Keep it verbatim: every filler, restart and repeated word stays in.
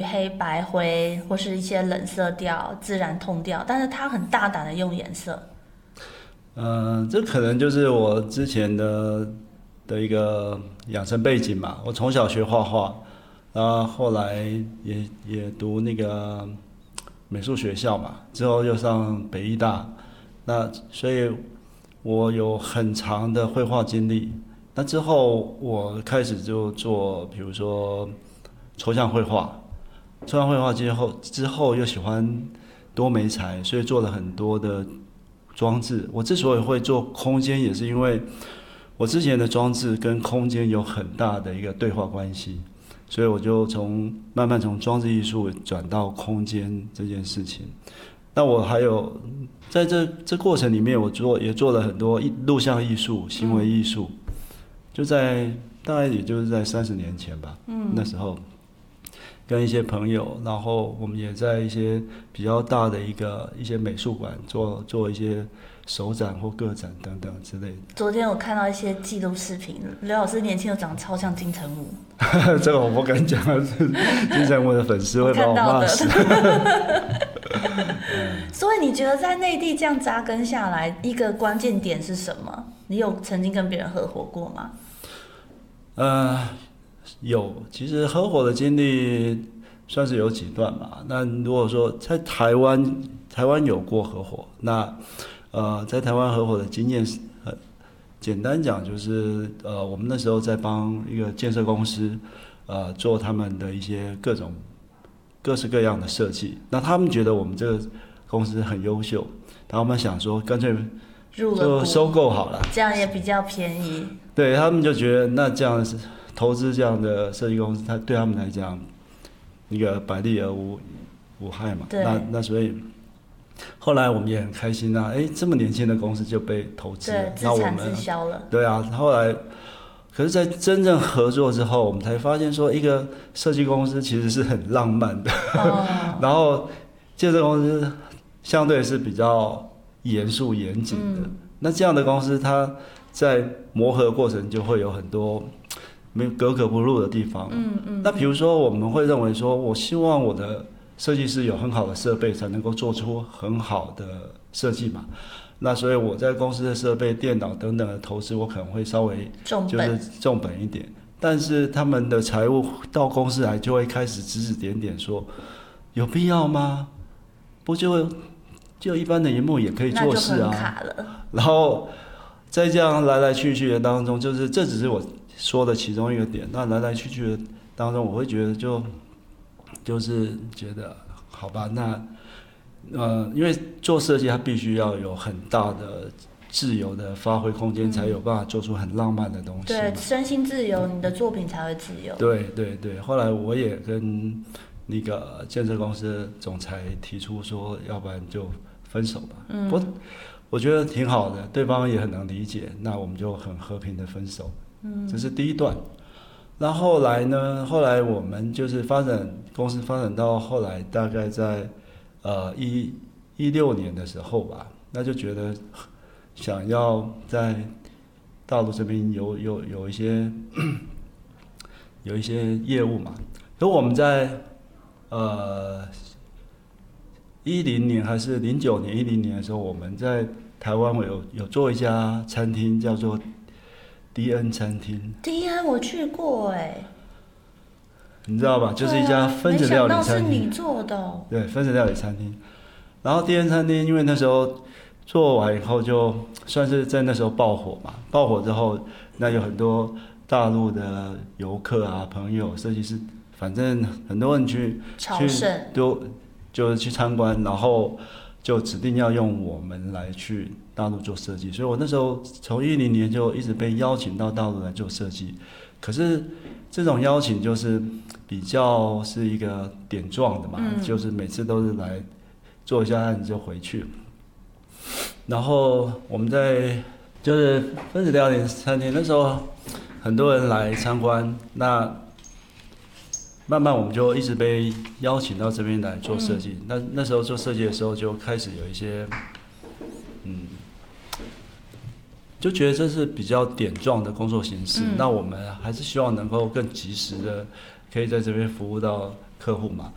黑白灰或是一些冷色调、自然痛调，但是他很大胆的用颜色。 嗯、呃，这可能就是我之前的的一个养成背景嘛。我从小学画画，然后后来也也读那个美术学校嘛，之后又上北艺大，那所以我有很长的绘画经历。那之后我开始就做，比如说抽象绘画，抽象绘画之后之后又喜欢多媒材，所以做了很多的装置。我之所以会做空间，也是因为我之前的装置跟空间有很大的一个对话关系，所以我就从慢慢从装置艺术转到空间这件事情。那我还有在这这过程里面，我做也做了很多录像艺术、行为艺术，就在大概也就是在三十年前吧，嗯，那时候跟一些朋友，然后我们也在一些比较大的一个一些美术馆做做一些手展或个展等等之类的。 昨天我看到一些记录视频，刘老师年轻的长得超像金城武。 这个我不敢讲，金城武的粉丝会把我骂死。 所以你觉得在内地这样扎根下来，一个关键点是什么？你有曾经跟别人合伙过吗？ 呃，有，其实合伙的经历算是有几段嘛。那如果说在台湾，台湾有过合伙，那呃，在台湾合伙的经验，呃，简单讲就是呃，我们那时候在帮一个建设公司，呃，做他们的一些各种各式各样的设计。那他们觉得我们这个公司很优秀，然后我们想说干脆就收购好了， 这样也比较便宜。 对，他们就觉得那这样是投资这样的设计公司，它对他们来讲，一个百利而无无害嘛。那那所以后来我们也很开心啊，哎，这么年轻的公司就被投资了， 对，资产自销了。 对啊，后来可是，在真正合作之后，我们才发现说，一个设计公司其实是很浪漫的，哦、然后建设公司相对是比较严肃严谨的。嗯、那这样的公司，它在磨合过程就会有很多没有格格不入的地方。嗯嗯。那比如说，我们会认为说，我希望我的设计师有很好的设备，才能够做出很好的设计嘛。那所以我在公司的设备、电脑等等的投资，我可能会稍微就是重本一点。但是他们的财务到公司来，就会开始指指点点说，有必要吗？不就就一般的萤幕也可以做事啊。 那就很卡了。 然后在这样来来去去的当中，就是这只是我说的其中一个点。那来来去去的当中，我会觉得就就是觉得好吧，那。呃，因为做设计，它必须要有很大的自由的发挥空间，嗯、才有办法做出很浪漫的东西。 对，身心自由，你的作品才会自由。 对对对，后来我也跟那个建设公司的总裁提出说，要不然就分手吧。嗯，不，我觉得挺好的，对方也很能理解，那我们就很和平的分手。嗯，这是第一段。那后来呢？后来我们就是发展公司发展到后来，大概在。呃，一一六年的时候吧，那就觉得想要在大陆这边有有有一些有一些业务嘛。可我们在呃一零年还是零九年一零年的时候，我们在台湾有有做一家餐厅，叫做 D N 餐厅。 D N 我去过哎、欸。 你知道吧？就是一家分子料理餐厅。 没想到是你做的、哦。 对，分子料理餐厅。然后 D N 餐厅，因为那时候做完以后，就算是在那时候爆火嘛。爆火之后，那有很多大陆的游客啊、朋友、设计师，反正很多人去去都就是去参观，然后就指定要用我们来去大陆做设计。所以我那时候从一零年就一直被邀请到大陆来做设计。可是这种邀请就是比较是一个点状的嘛，嗯、就是每次都是来做一下案子就回去。然后我们在就是分子料理餐厅那时候很多人来参观，那慢慢我们就一直被邀请到这边来做设计。嗯、那那时候做设计的时候就开始有一些嗯。就觉得这是比较点状的工作形式，嗯、那我们还是希望能够更及时的，可以在这边服务到客户嘛。